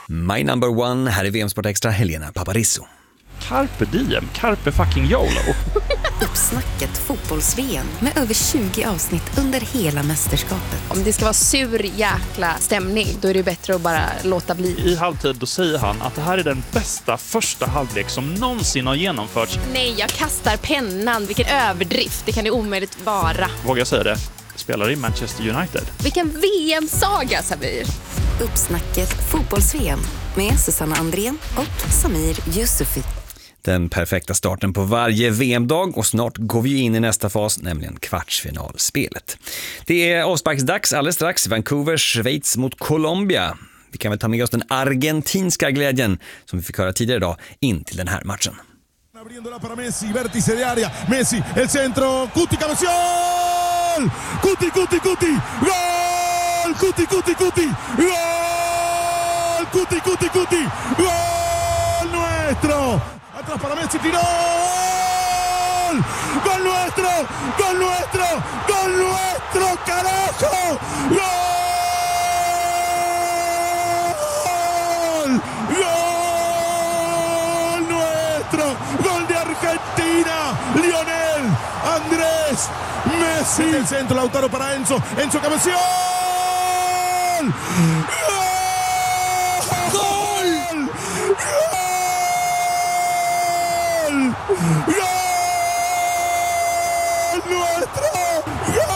My number one, här är VM-sport extra, Helena Paparizou. Carpe diem, carpe fucking YOLO. Uppsnacket fotbolls-VM med över 20 avsnitt under hela mästerskapet. Om det ska vara sur jäkla stämning, då är det bättre att bara låta bli. I halvtid då säger han att det här är den bästa första halvlek som någonsin har genomförts. Nej, jag kastar pennan. Vilken överdrift. Det kan det omöjligt vara. Vågar jag säga det? Spelar i Manchester United. Vilken VM-saga, Samir. Uppsnacket fotbolls-VM med Susanna Andrén och Samir Yusufi. Den perfekta starten på varje VM-dag, och snart går vi in i nästa fas, nämligen kvartsfinalspelet. Det är avsparksdags alldeles strax. Vancouver, Schweiz mot Colombia. Vi kan väl ta med oss den argentinska glädjen som vi fick höra tidigare idag in till den här matchen. Abriéndola para Messi, vértice de área, Messi, el centro, Cuti, cabeción, Cuti, Cuti, Cuti, gol, Cuti, Cuti, Cuti, gol, Cuti, Cuti, Cuti, gol nuestro, atrás para Messi, tiró, gol nuestro, gol nuestro, gol nuestro, carajo, gol, gol nuestro, gol de Argentina, Lionel Andrés Messi, el centro, Lautaro para Enzo, Enzo cabeción, gol, gol, gol, gol nuestro, gol.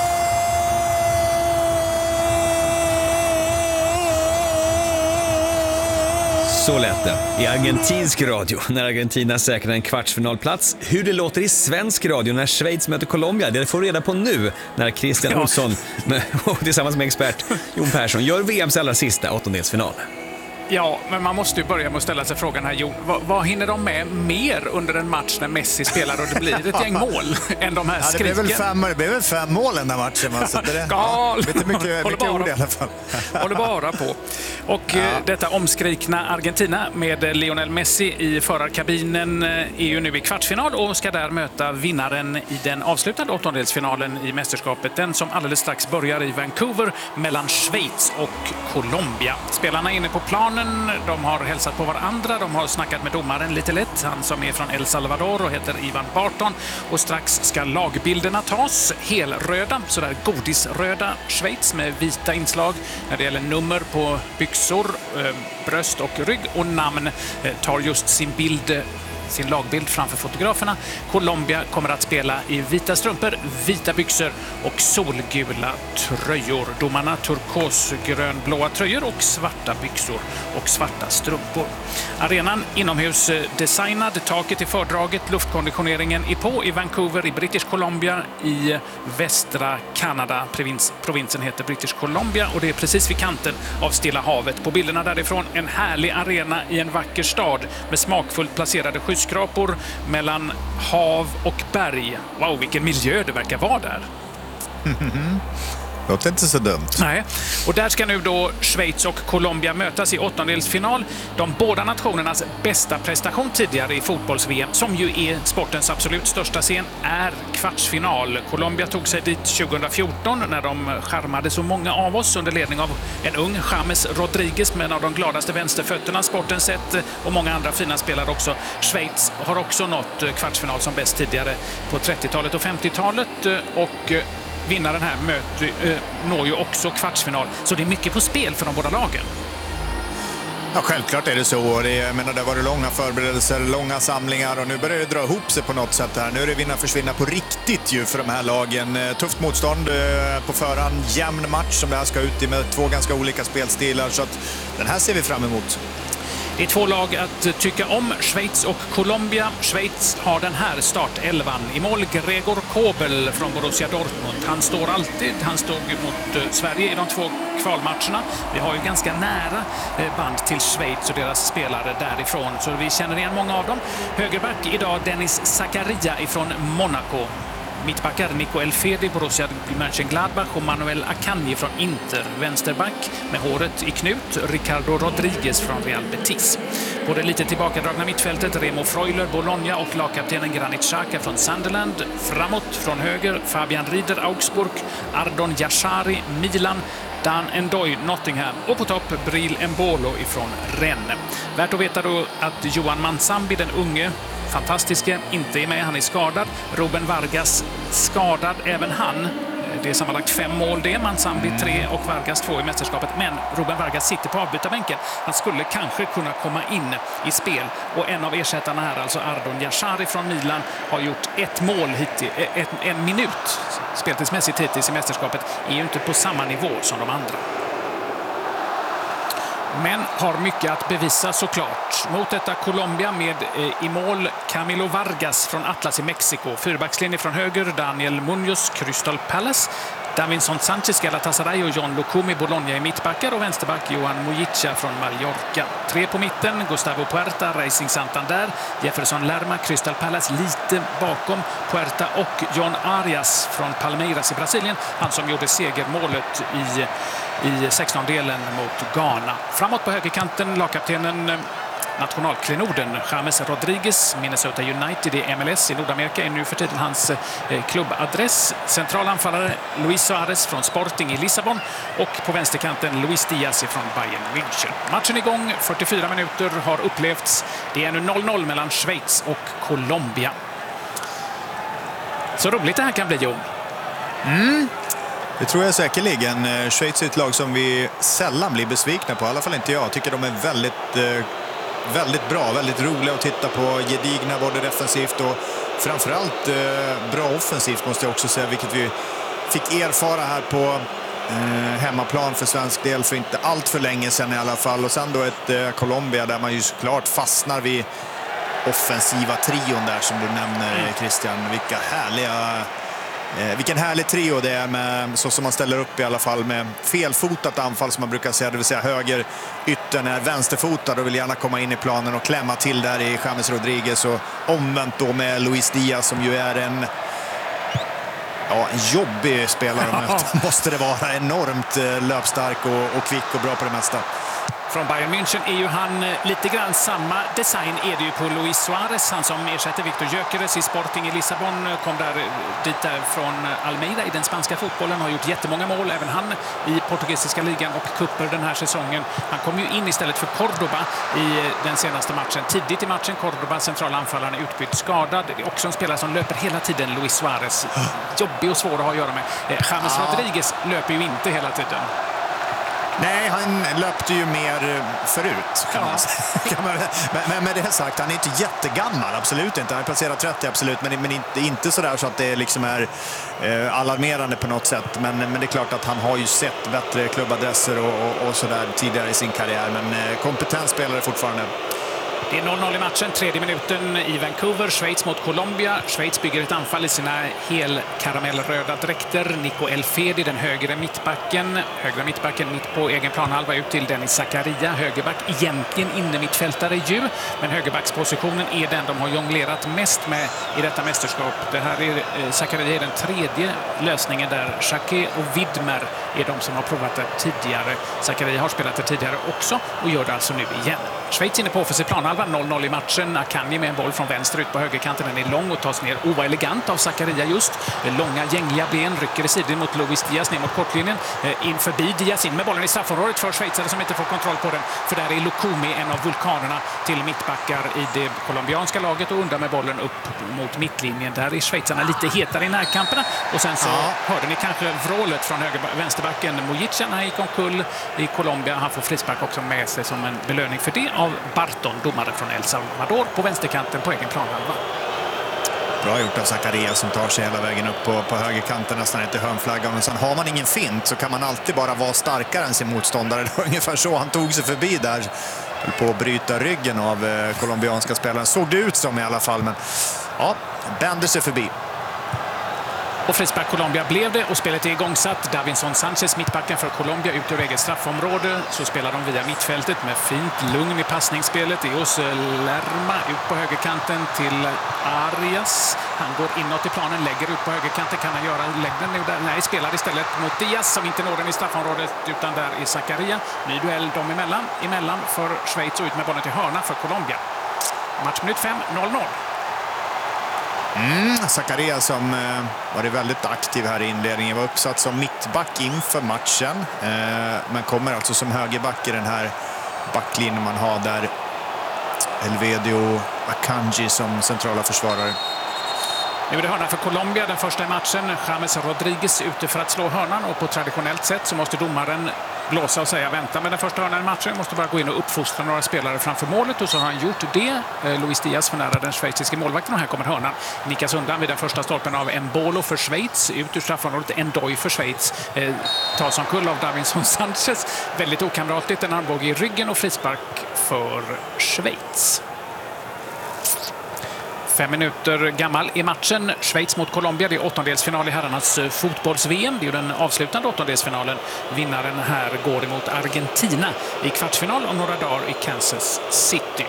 Så lät det i argentinsk radio när Argentina säkrar en kvartsfinalplats. Hur det låter i svensk radio när Schweiz möter Colombia, det får reda på nu när Christian Olsson tillsammans med expert Jon Persson gör VMs allra sista åttondelsfinal. Ja, men man måste ju börja med att ställa sig frågan här, Jon. Vad hinner de med mer under en match när Messi spelar och det blir ett gäng mål än de här skriken? Det blev väl 5 mål den där matchen. Lite mycket ord i alla fall. Håller bara på. Och detta omskrikna Argentina med Lionel Messi i förarkabinen är ju nu i kvartsfinal och ska där möta vinnaren i den avslutande åttondelsfinalen i mästerskapet. Den som alldeles strax börjar i Vancouver mellan Schweiz och Colombia. Spelarna är inne på planen. De har hälsat på varandra, de har snackat med domaren lite lätt, han som är från El Salvador och heter Ivan Barton, och strax ska lagbilderna tas, helröda, sådär godisröda Schweiz med vita inslag när det gäller nummer på byxor, bröst och rygg, och namn tar just sin lagbild framför fotograferna. Colombia kommer att spela i vita strumpor, vita byxor och solgula tröjor. Domarna turkosgrönblåa tröjor och svarta byxor och svarta strumpor. Arenan inomhus designad, taket i fördraget, luftkonditioneringen är på i Vancouver i British Columbia i västra Kanada. Provinsen heter British Columbia och det är precis vid kanten av Stilla havet. På bilderna därifrån en härlig arena i en vacker stad med smakfullt placerade skyskrapor mellan hav och berg. Wow, vilken miljö det verkar vara där. Låter inte så dumt. Nej, och där ska nu då Schweiz och Colombia mötas i åttondelsfinal. De båda nationernas bästa prestation tidigare i fotbolls-VM, som ju är sportens absolut största scen, är kvartsfinal. Colombia tog sig dit 2014 när de charmade så många av oss under ledning av en ung James Rodriguez med en av de gladaste vänsterfötterna sporten sett, och många andra fina spelare också. Schweiz har också nått kvartsfinal som bäst tidigare på 30-talet och 50-talet, och vinnaren här når ju också kvartsfinal. Så det är mycket på spel för de båda lagen. Ja, självklart är det så. Det var det långa förberedelser, långa samlingar, och nu börjar det dra ihop sig på något sätt här. Nu är det vinna-försvinna på riktigt ju för de här lagen. Tufft motstånd på förhand, jämn match som det här ska ut i med 2 ganska olika spelstilar, så att den här ser vi fram emot. Det är 2 lag att tycka om, Schweiz och Colombia. Schweiz har den här startelvan. I mål Gregor Kobel från Borussia Dortmund. Han står alltid. Han stod mot Sverige i de 2 kvalmatcherna. Vi har ju ganska nära band till Schweiz och deras spelare därifrån, så vi känner igen många av dem. Högerback idag Dennis Zakaria ifrån Monaco. Mittbackar Nico Elfedi, Borussia Mönchengladbach, och Manuel Akanji från Inter. Vänsterback med håret i knut, Ricardo Rodriguez från Real Betis. På det lite tillbakadragna mittfältet Remo Freuler, Bologna, och lagkaptenen Granit Xhaka från Sunderland. Framåt från höger Fabian Rieder, Augsburg, Ardon Jashari, Milan, Dan Ndoye, Nottingham. Och på topp Bril Embolo ifrån Rennes. Värt att veta då att Johan Mansambi, den unge, fantastiske, inte är med. Han är skadad. Ruben Vargas skadad, även han. Det är sammanlagt 5 mål det. Mansambi 3 och Vargas 2 i mästerskapet. Men Ruben Vargas sitter på avbytarbänken. Han skulle kanske kunna komma in i spel. Och en av ersättarna här, alltså Ardon Yashari från Milan, har gjort 1 mål hittills, en minut speltidsmässigt hittills i mästerskapet. Är ju inte på samma nivå som de andra. Men har mycket att bevisa såklart. Mot detta Colombia med i mål Camilo Vargas från Atlas i Mexiko. Fyrbackslinje från höger Daniel Munoz, Crystal Palace. Davinson Sanchez, Galatasaray och John Lukumi, Bologna i mittbackar. Och vänsterback Johan Mujica från Mallorca. 3 på mitten, Gustavo Puerta, Racing Santander. Jefferson Lerma, Crystal Palace lite bakom Puerta. Och John Arias från Palmeiras i Brasilien. Han som gjorde segermålet i 16-delen mot Ghana. Framåt på högerkanten, lagkaptenen, nationalklenoden James Rodriguez, Minnesota United i MLS i Nordamerika är nu för tiden hans klubbadress. Centralanfallare Luis Suarez från Sporting i Lissabon och på vänsterkanten Luis Diaz från Bayern München. Matchen igång, 44 minuter har upplevts. Det är nu 0-0 mellan Schweiz och Colombia. Så roligt det här kan bli, Jon. Det tror jag säkerligen. Schweiz är ett lag som vi sällan blir besvikna på. I alla fall inte jag. Jag tycker de är väldigt bra, väldigt roliga att titta på. Gedigna både defensivt och framförallt bra offensivt måste jag också säga. Vilket vi fick erfara här på hemmaplan för svensk del för inte allt för länge sedan i alla fall. Och sen då ett Colombia där man ju såklart fastnar vid offensiva trion där som du nämner, Christian. Vilken härlig trio det är med, så som man ställer upp i alla fall, med felfotat anfall som man brukar säga, det vill säga höger yttern är vänsterfotad och vill gärna komma in i planen och klämma till där i James Rodriguez, och omvänt då med Luis Diaz som ju är en jobbig spelare. Måste det vara enormt löpstark och kvick och bra på det mesta. Från Bayern München är ju han lite grann samma design är det ju på Luis Suarez, han som ersätter Victor Gyökeres i Sporting i Lissabon, kom dit från Almeida i den spanska fotbollen, har gjort jättemånga mål, även han i portugisiska ligan och kupper den här säsongen. Han kom ju in istället för Cordoba i den senaste matchen. Tidigt i matchen, Cordoba, centralanfallaren, är utbytt skadad. Det är också en spelare som löper hela tiden, Luis Suarez. Jobbig och svår att ha att göra med. James Rodriguez löper ju inte hela tiden. Nej, han löpte ju mer förut kan man säga. Men med det sagt, han är inte jättegammal, absolut inte. Han är passerat 30, absolut, men inte sådär så att det liksom är alarmerande på något sätt. Men det är klart att han har ju sett bättre klubbadresser och sådär tidigare i sin karriär. Men kompetent spelare fortfarande. Det är 0-0 i matchen, 3:e minuten i Vancouver, Schweiz mot Colombia. Schweiz bygger ett anfall i sina helkaramellröda dräkter. Nico Elfedi, den högra mittbacken mitt på egen planhalva ut till Dennis Zakaria. Högerback, egentligen inne mittfältare ju, men högerbackspositionen är den de har jonglerat mest med i detta mästerskap. Det här är Zakaria är den 3:e lösningen där. Jacquet och Widmer är de som har provat det tidigare. Zakaria har spelat det tidigare också och gör det alltså nu igen. Schweiz inne på offensiv planhalva, 0-0 i matchen. Akanji med en boll från vänster ut på högerkanten. Den är lång och tas ner elegant av Zakaria just. Långa, gängliga ben, rycker i sidan mot Luis Diaz ner mot kortlinjen. In förbi Diaz, in med bollen i straffområdet för schweizare som inte får kontroll på den. För där är Lukumi, en av vulkanerna till mittbackar i det colombianska laget, och undan med bollen upp mot mittlinjen. Där är schweizarna lite hetare i närkamperna. Och sen så hörde ni kanske vrålet från vänsterbacken Mujica när han gick omkull i Colombia. Han får frispark också med sig som en belöning för det av Barton, domare från El Salvador, på vänsterkanten på egen planhalva. Bra gjort av Zakaria som tar sig hela vägen upp på högerkanten, nästan inte hörnflaggan. Men sen har man ingen fint så kan man alltid bara vara starkare än sin motståndare. Det var ungefär så han tog sig förbi där. På att bryta ryggen av colombianska spelaren. Såg det ut som i alla fall, men bänder sig förbi. Och frispark Colombia blev det och spelet är igångsatt. Davinson Sanchez, mittbacken för Colombia, ut ur eget straffområde. Så spelar de via mittfältet med fint lugn i passningsspelet. Eos Lerma ut på högerkanten till Arias. Han går inåt i planen, lägger ut på högerkanten. Kan han göra längden nu där? Nej, spelar istället mot Diaz som inte når den i straffområdet, utan där i Zakaria. Ny duell dem emellan för Schweiz och ut med bollen till hörna för Colombia. Matchminut 5, 0-0. Zakaria som varit väldigt aktiv här i inledningen var uppsatt som mittback inför matchen. Men kommer alltså som högerback i den här backlinjen man har där Elvedio Akanji som centrala försvarare. Nu är det hörna för Colombia, den första i matchen. James Rodriguez ute för att slå hörnan och på traditionellt sätt så måste domaren blåsa och säga vänta med den första hörnan i matchen. Måste bara gå in och uppfostra några spelare framför målet och så har han gjort det. Luis Diaz för nära den schweiziske målvakten och här kommer hörnan. Nickas undan vid den första stolpen av Embolo för Schweiz. Ut ur straffområdet Endoy för Schweiz. Tas omkull av Davinson Sanchez. Väldigt okamratligt, en armbåge i ryggen och frispark för Schweiz. 5 minuter gammal i matchen. Schweiz mot Colombia. Det är åttondelsfinal i herrarnas fotbolls-VM. Det är den avslutande åttondelsfinalen. Vinnaren här går emot Argentina i kvartsfinal om några dagar i Kansas City.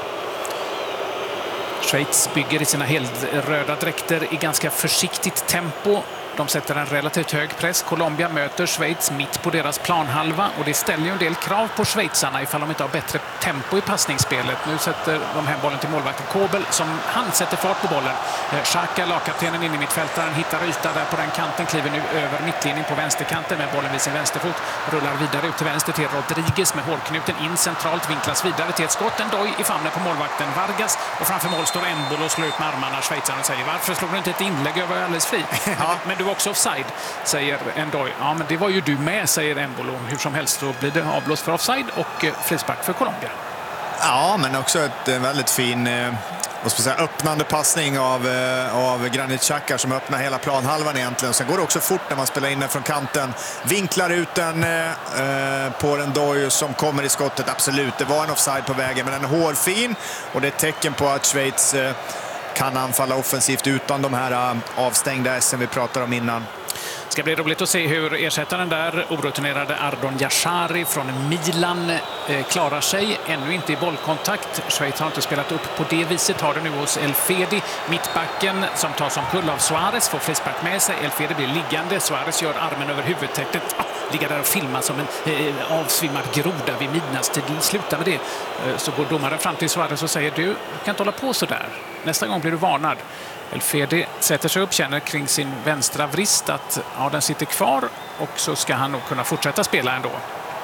Schweiz bygger i sina helröda dräkter i ganska försiktigt tempo. De sätter en relativt hög press. Colombia möter Schweiz mitt på deras planhalva och det ställer ju en del krav på schweizarna ifall de inte har bättre tempo i passningsspelet. Nu sätter de hem bollen till målvakten Kobel som han sätter fart på bollen. Xhaka, lagkaptenen in i mittfältaren, hittar yta där på den kanten, kliver nu över mittlinjen på vänsterkanten med bollen vid sin vänsterfot. Rullar vidare ut till vänster till Rodriguez med hålknuten in centralt, vinklas vidare till ett skott. Endoy i famnen på målvakten Vargas och framför mål står Embolo och slår ut med armarna. Schweizarna och säger varför slog du inte ett inlägg? Jag var alldeles fri. Men du var också offside, säger Endoy. Ja, men det var ju du med, säger Embolo. Hur som helst så blir det avblåst för offside och frispark för Colombia. Ja, men också ett väldigt fin öppnande passning av Granit Xhaka som öppnar hela planhalvan egentligen. Sen går det också fort när man spelar in den från kanten. Vinklar ut den på Endoy som kommer i skottet. Absolut, det var en offside på vägen, men den är hårfin och det är ett tecken på att Schweiz kan anfalla offensivt utan de här avstängda S vi pratade om innan. Det ska bli roligt att se hur ersättaren där, orutinerade Ardon Jashari från Milan, klarar sig. Ännu inte i bollkontakt. Schweiz har inte spelat upp på det viset. Har det nu hos Elfedi. Mittbacken som tas omkull av Suarez får frispark med sig. Elfedi blir liggande. Suarez gör armen över huvudtäcket. Ligger där och filmar som en avsvimmad groda vid midnattstid. Sluta med det. Så går domaren fram till Suarez och säger du kan inte hålla på så där. Nästa gång blir du varnad. Elfedi sätter sig upp, känner kring sin vänstra vrist att ja, den sitter kvar och så ska han nog kunna fortsätta spela ändå.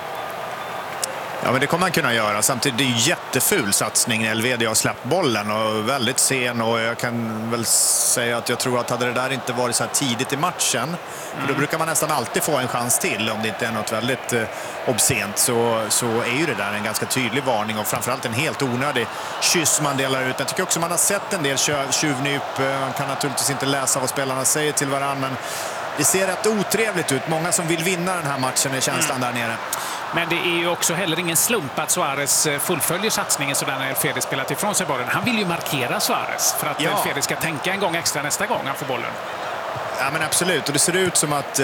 Ja, men det kommer han kunna göra. Samtidigt är det jätteful satsning när Elvedio har släppt bollen och väldigt sen, och jag kan väl säga att jag tror att hade det där inte varit så här tidigt i matchen, för då brukar man nästan alltid få en chans till om det inte är något väldigt obscent, så är ju det där en ganska tydlig varning och framförallt en helt onödig kyss man delar ut. Jag tycker också man har sett en del tjuvnyp. Man kan naturligtvis inte läsa vad spelarna säger till varandra, men det ser rätt otrevligt ut. Många som vill vinna den här matchen är känslan där nere. Men det är ju också heller ingen slump att Suarez fullföljer satsningen sådär när Elfedi spelat ifrån sig bollen. Han vill ju markera Suarez för att Elfedi ska tänka en gång extra nästa gång han får bollen. Ja, men absolut. Och det ser ut som att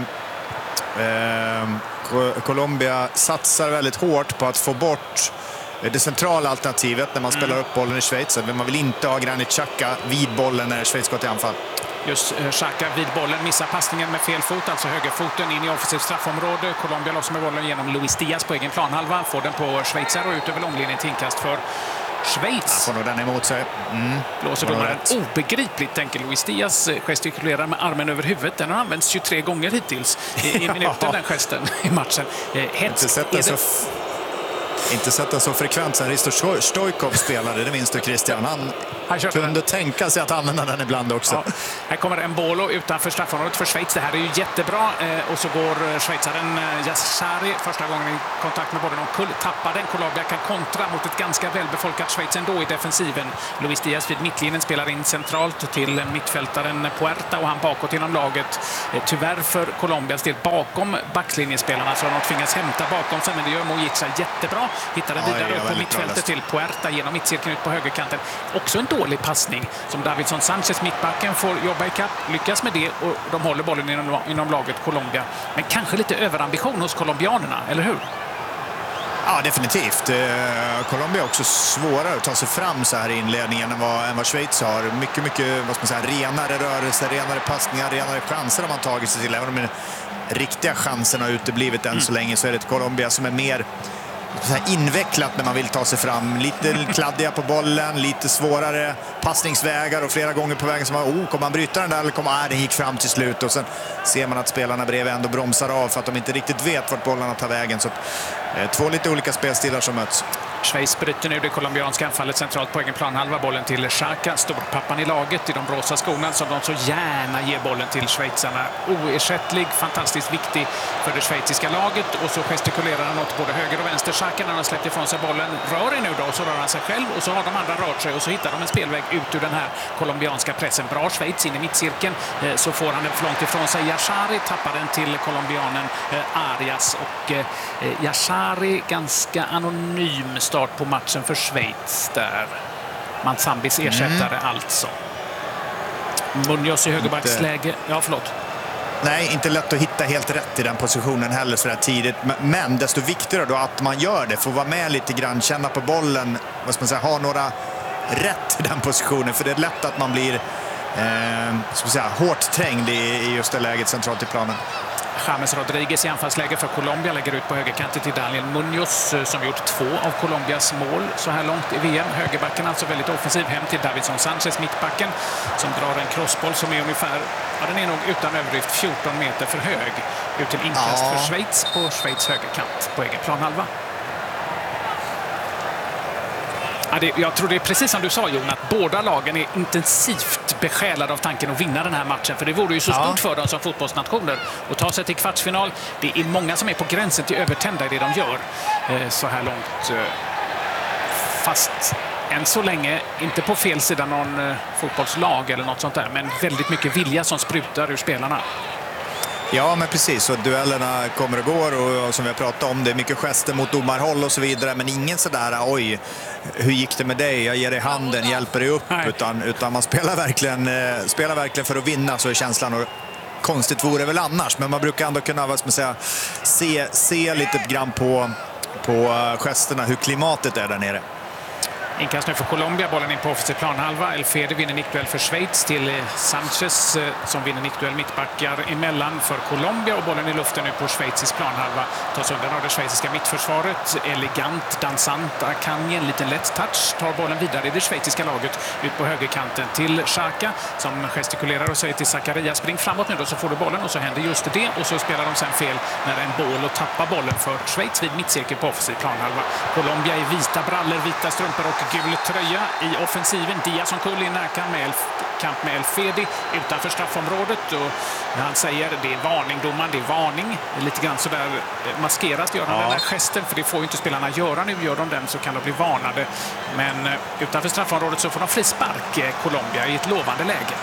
Colombia satsar väldigt hårt på att få bort det centrala alternativet när man spelar upp bollen i Schweiz. Men man vill inte ha Granit Xhaka vid bollen när Schweiz går till anfall. Just Xhaka vid bollen, missar passningen med fel fot, alltså högerfoten in i offensivt straffområde. Colombia lossar med bollen genom Luis Diaz på egen planhalva, får den på Schweizar och ut över långlinjen till inkast för Schweiz. Får nog den emot sig. Blåser domaren obegripligt, tänker Luis Diaz, gestikulerar med armen över huvudet. Den har använts 23 gånger hittills i minuten, den gesten i matchen. Inte sett den så frekvent sen Risto Stoikov spelade, det minns du Christian. Han kunde tänka sig att använda den ibland också. Ja. Här kommer Embolo utanför straffområdet för Schweiz. Det här är ju jättebra. Och så går schweizaren Jashari första gången i kontakt med bollen omkull. Tappar den. Colombia kan kontra mot ett ganska välbefolkat Schweiz ändå i defensiven. Luis Diaz vid mittlinjen spelar in centralt till mittfältaren Puerta och han bakåt inom laget. Tyvärr för Colombias del bakom backlinjespelarna så har de tvingats hämta bakom sig, men det gör Mojica jättebra. Hittar den vidare upp på mittfältet till Puerta genom mittcirkeln ut på högerkanten. Också en dålig passning som Davinson Sanchez, mittbacken, får jobba i kapp. Lyckas med det och de håller bollen inom laget Colombia. Men kanske lite överambition hos colombianerna, eller hur? Ja, definitivt. Colombia är också svårare att ta sig fram så här i inledningen än vad Schweiz har. Mycket vad ska man säga, renare rörelser, renare passningar, renare chanser har man tagit sig till. Även om den riktiga chansen har uteblivit än så länge, så är det ett Colombia som är mer så här invecklat när man vill ta sig fram. Lite kladdiga på bollen, lite svårare passningsvägar och flera gånger på vägen som man, kommer man bryta den där eller kommer den gick fram till slut, och sen ser man att spelarna bredvid ändå bromsar av för att de inte riktigt vet vart bollarna tar vägen. Så två lite olika spelstilar som möts. Schweiz bryter nu det colombianska anfallet centralt på egen plan. Halva bollen till Xhaka, storpappan i laget i de rosa skorna som de så gärna ger bollen till schweizarna. Oersättlig, fantastiskt viktig för det schweiziska laget. Och så gestikulerar han åt både höger och vänster. Xhaka när han släppt ifrån sig bollen rör nu då, och så rör han sig själv och så har de andra rört sig och så hittar de en spelväg ut ur den här colombianska pressen. Bra Schweiz in i mittcirkeln, så får han den för långt ifrån sig. Yashari tappar den till colombianen Arias, och Yashari ganska anonym start på matchen för Schweiz där. Manzambis ersättare alltså. Munoz i högerbacksläge. Ja, förlåt. Nej, inte lätt att hitta helt rätt i den positionen heller så där tidigt. Men desto viktigare då att man gör det. Får vara med lite grann, känna på bollen. Vad ska man säga, ha några rätt i den positionen. För det är lätt att man blir ska man säga, hårt trängd i just det läget centralt i planen. James Rodriguez i anfallsläge för Colombia lägger ut på högerkanten till Daniel Munoz som gjort 2 av Colombias mål så här långt i VM. Högerbacken alltså väldigt offensiv, hem till Davinson Sanchez, mittbacken, som drar en crossboll som är ungefär, ja, den är nog utan överdrift 14 meter för hög. Ut till inkast för Schweiz på Schweiz högerkant på egen planhalva. Jag tror det är precis som du sa, Jon, att båda lagen är intensivt besjälade av tanken att vinna den här matchen. För det vore ju så stort för dem som fotbollsnationer att ta sig till kvartsfinal. Det är många som är på gränsen till övertända i det de gör så här långt. Fast än så länge inte på fel sida någon fotbollslag eller något sånt där. Men väldigt mycket vilja som sprutar ur spelarna. Ja, men precis. Så duellerna kommer och går och som vi har pratat om, det är mycket gester mot domarhåll och så vidare. Men ingen sådär, oj, hur gick det med dig? Jag ger dig handen, hjälper dig upp. Utan man spelar verkligen för att vinna, så är känslan. Och konstigt vore väl annars. Men man brukar ändå kunna, vad ska man säga, se lite grann på gesterna, hur klimatet är där nere. Inkast nu för Colombia, bollen in på offensiv planhalva. El Fede vinner nickduell för Schweiz till Sanchez som vinner nickduell, mittbackar emellan för Colombia, och bollen i luften nu på schweizisk planhalva. Tas undan av det schweiziska mittförsvaret. Elegant, dansant, Akanji, en liten lätt touch, tar bollen vidare i det schweiziska laget ut på högerkanten till Xhaka som gestikulerar och säger till Zakaria, spring framåt nu då så får du bollen, och så händer just det, och så spelar de sen fel när en boll och tappar bollen för Schweiz vid mittcirkel på offensiv planhalva. Colombia i vita brallor, vita strumpor och gul tröja i offensiven. Diaz som kull i närkamp med El Fede utanför straffområdet, och han säger det är varning, domaren, det är varning. Lite grann sådär maskeras gör han den här gesten, för det får ju inte spelarna göra. Nu gör de den så kan de bli varnade, men utanför straffområdet så får de frispark, Colombia, i ett lovande läge.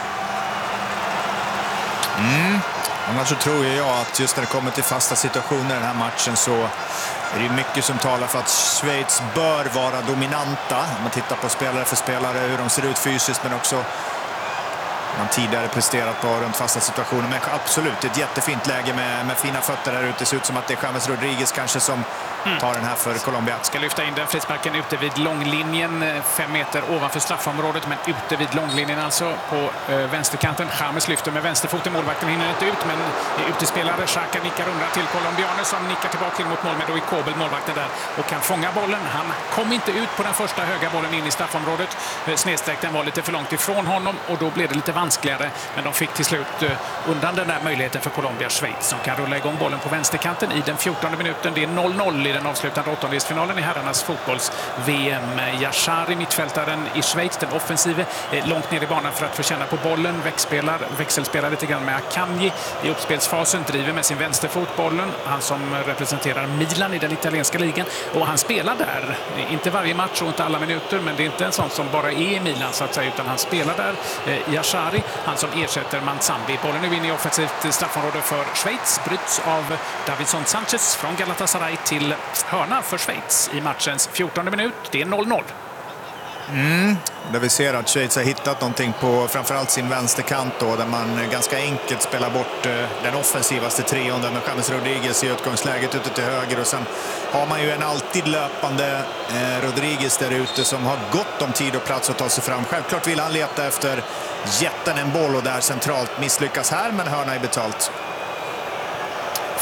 Annars så tror jag att just när det kommer till fasta situationer i den här matchen så är det mycket som talar för att Schweiz bör vara dominanta. Om man tittar på spelare för spelare, hur de ser ut fysiskt, men också man tidigare presterat på runt fasta situationer. Men absolut, ett jättefint läge med fina fötter här ute. Det ser ut som att det är James Rodriguez kanske som tar den här för Colombia. Ska lyfta in den frisparken ute vid långlinjen, 5 meter ovanför straffområdet, men ute vid långlinjen alltså på vänsterkanten. James lyfter med vänsterfoten, målvakten hinner inte ut, men utespelare Xhaka nickar undan till colombianer som nickar tillbaka in mot mål med Rui Kobel, målvakten där, och kan fånga bollen. Han kom inte ut på den första höga bollen in i straffområdet. Snedsträckten var lite för långt ifrån honom, och då blev det lite vanskligare, men de fick till slut undan den där möjligheten för Colombia-Schweiz som kan rulla igång bollen på vänsterkanten i den 14:e minuten. Det är 0-0 i den avslutande åttondelsfinalen i herrarnas fotbolls-VM. Yashari, mittfältaren i Schweiz, den offensive, långt ner i banan för att få känna på bollen. Växelspelar lite grann med Akanji i uppspelsfasen, driver med sin vänsterfot bollen. Han som representerar Milan i den italienska ligan, och han spelar där. Inte varje match och inte alla minuter, men det är inte en sån som bara är i Milan så att säga, utan han spelar där. Yashari, han som ersätter Manzambi. Bollen nu in i offensivt straffområde för Schweiz, bryts av Davinson Sanchez från Galatasaray till hörna för Schweiz i matchens 14:e minut. Det är 0-0. Där vi ser att Schweiz har hittat någonting på framförallt sin vänsterkant då, där man ganska enkelt spelar bort den offensivaste trion där med James Rodriguez i utgångsläget ute till höger, och sen har man ju en alltid löpande Rodriguez där ute som har gott om tid och plats att ta sig fram. Självklart vill han leta efter jätten en boll, och där centralt misslyckas här, men hörna är betalt.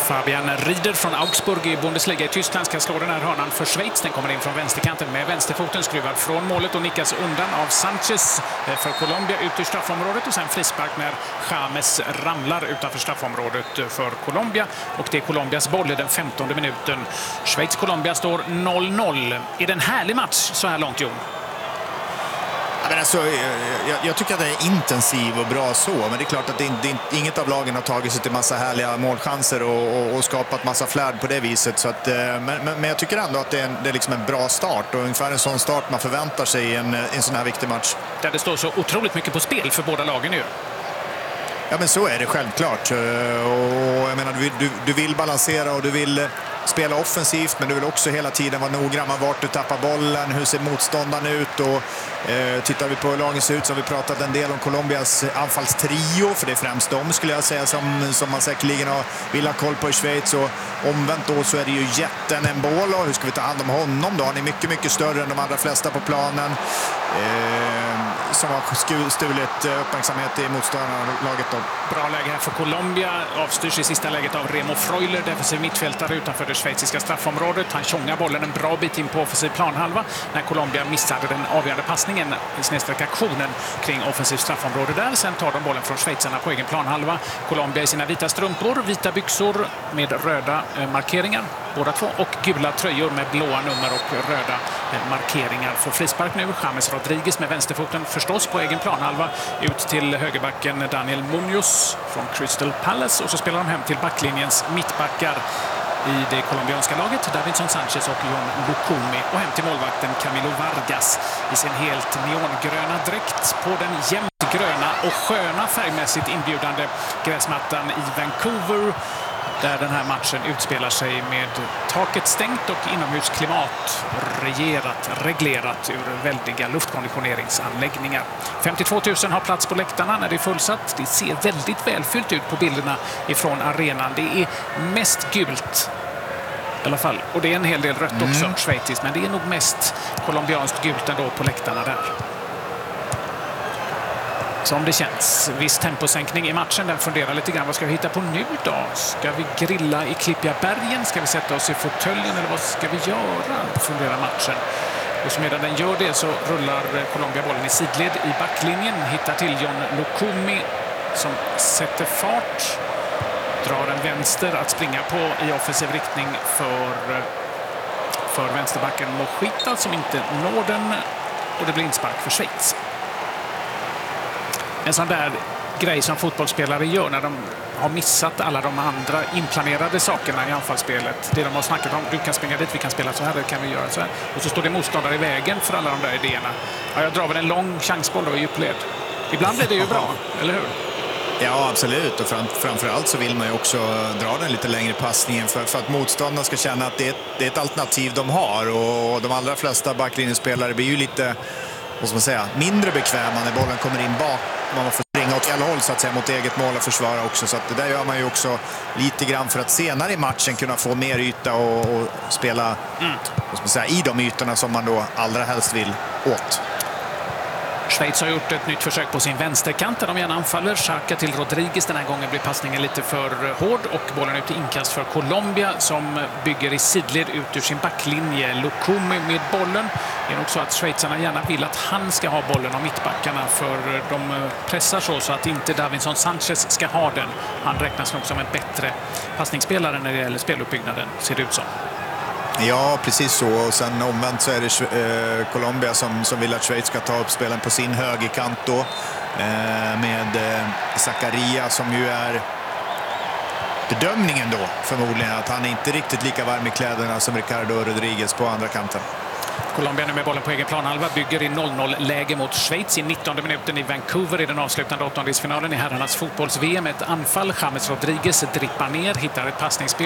Fabian Rieder från Augsburg i Bundesliga i Tyskland ska slå den här hörnan för Schweiz. Den kommer in från vänsterkanten med vänsterfoten skruvad från målet och nickas undan av Sanchez för Colombia ut i straffområdet. Och sen frispark när James ramlar utanför straffområdet för Colombia. Och det är Colombias boll i den 15:e minuten. Schweiz-Colombia står 0-0. Är det en härlig match så här långt, Jon? Men alltså, jag tycker att det är intensiv och bra så, men det är klart att inget av lagen har tagit sig till massa härliga målchanser och skapat massa flärd på det viset. Så att, men jag tycker ändå att det är liksom en bra start och ungefär en sån start man förväntar sig i en sån här viktig match. Där det står så otroligt mycket på spel för båda lagen nu. Ja, men så är det självklart. Och jag menar, du vill balansera och du vill spela offensivt, men du vill också hela tiden vara noggrann med vart du tappar bollen, hur ser motståndaren ut. Och tittar vi på hur lagen ser ut så har vi pratat en del om Colombias anfallstrio, för det är främst de skulle jag säga som man säkerligen vill ha koll på i Schweiz. Och omvänt då så är det ju jätten Embolo. Hur ska vi ta hand om honom då? Han är mycket, mycket större än de allra flesta på planen. Som har stulit uppmärksamhet i motståndarlaget då. Bra läge här för Colombia. Avstyrs i sista läget av Remo Freuler, defensiv mittfältare utanför det schweiziska straffområdet. Han tjongar bollen en bra bit in på offensiv planhalva när Colombia missade den avgörande passningen, snedsträck aktionen kring offensiv straffområde där. Sen tar de bollen från schweizarna på egen planhalva. Colombia i sina vita strumpor, vita byxor med röda markeringar, båda två, och gula tröjor med blåa nummer och röda markeringar. Får frispark nu. James Rodriguez med vänsterfoten förstås på egen planhalva ut till högerbacken Daniel Munoz från Crystal Palace, och så spelar de hem till backlinjens mittbackar i det colombianska laget, Davinson Sanchez och Jon Lukumi, och hem till målvakten Camilo Vargas i sin helt neongröna dräkt på den jämnt gröna och sköna färgmässigt inbjudande gräsmattan i Vancouver, där den här matchen utspelar sig med taket stängt och inomhusklimat reglerat ur väldiga luftkonditioneringsanläggningar. 52 000 har plats på läktarna när det är fullsatt. Det ser väldigt välfyllt ut på bilderna ifrån arenan. Det är mest gult i alla fall. Och det är en hel del rött också, schweiziskt, men det är nog mest colombianskt gult ändå på läktarna där. Som det känns. Viss temposänkning i matchen. Den funderar lite grann. Vad ska vi hitta på nu då? Ska vi grilla i Klippiga bergen? Ska vi sätta oss i fåtöljen? Eller vad ska vi göra? Funderar matchen. Och så medan den gör det så rullar Colombia bollen i sidled i backlinjen. Hittar till Jon Lukumi som sätter fart. Drar en vänster att springa på i offensiv riktning för vänsterbacken Mojita som inte når den. Och det blir inspark för Schweiz. En sån där grej som fotbollsspelare gör när de har missat alla de andra inplanerade sakerna i anfallsspelet. Det de har snackat om, du kan springa dit, vi kan spela så här, det kan vi göra så här. Och så står det motståndare i vägen för alla de där idéerna. Ja, jag drar väl en lång chansboll då i djupled. Ibland blir det ju bra, eller hur? Ja, absolut. Och framförallt så vill man ju också dra den lite längre passningen för att motståndarna ska känna att det är ett alternativ de har. Och de allra flesta backlinjespelare blir ju lite, vad ska man säga, mindre bekväma när bollen kommer in bak. Man får springa åt alla håll så att säga mot eget mål och försvara också. Så att det där gör man ju också lite grann för att senare i matchen kunna få mer yta och spela vad ska man säga, i de ytorna som man då allra helst vill åt. Schweiz har gjort ett nytt försök på sin vänsterkant där de gärna anfaller. Xhaka till Rodriguez. Den här gången blir passningen lite för hård och bollen ut i inkast för Colombia som bygger i sidled ut ur sin backlinje. Lukumi med bollen. Det är nog så att schweizarna gärna vill att han ska ha bollen av mittbackarna, för de pressar så att inte Davinson Sanchez ska ha den. Han räknas nog som en bättre passningsspelare när det gäller speluppbyggnaden, ser det ut som. Ja, precis så. Och sen omvänt så är det Colombia som vill att Schweiz ska ta upp spelen på sin högerkant då. Med Zakaria som ju är bedömningen då förmodligen att han är inte riktigt lika varm i kläderna som Ricardo Rodriguez på andra kanten. Colombia nu med bollen på egen planhalva bygger i 0-0-läge mot Schweiz i 19:e minuten i Vancouver i den avslutande åttondelsfinalen i herrarnas fotbolls-VM. Ett anfall. James Rodriguez drippar ner, hittar ett passningsspel